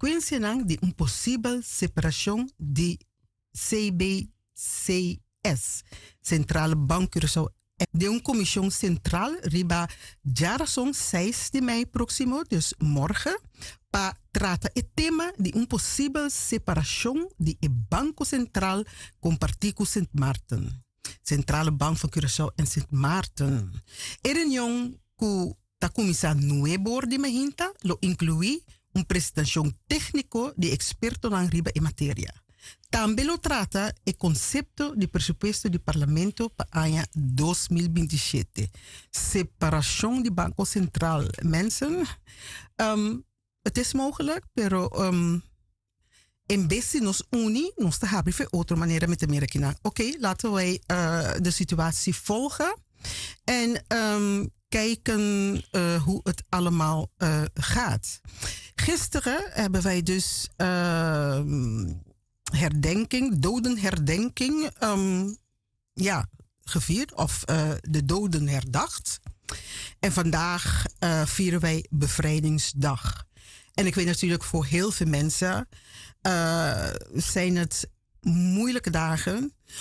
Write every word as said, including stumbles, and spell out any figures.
consequência de uma possível separação de C B C S, Centrale Bank Curaçao, de uma comissão central riba jaração seis de maio próximo, dus morgen, para tratar o tema de uma possível separação de o Banco Central com Partido Sint Maarten. Centrale Bank van Curaçao en Sint Maarten. A reunião que a comissão nuevo de Mehinta lo inclui uma apresentação técnica de expertos na riba em matéria. Também lo trata o conceito de presupuesto do Parlamento para o ano dois mil e vinte e sete. Separação do Banco Central. Mensen, um, het is mogelijk, pero um, in vez de nos unie, nos te hebben voor andere manieren met Amerika. Oké, okay, laten wij uh, de situatie volgen en um, kijken uh, hoe het allemaal uh, gaat. Gisteren hebben wij dus uh, herdenking, dodenherdenking, um, ja, gevierd of uh, de doden herdacht. En vandaag uh, vieren wij Bevrijdingsdag. En ik weet natuurlijk voor heel veel mensen uh, zijn het moeilijke dagen.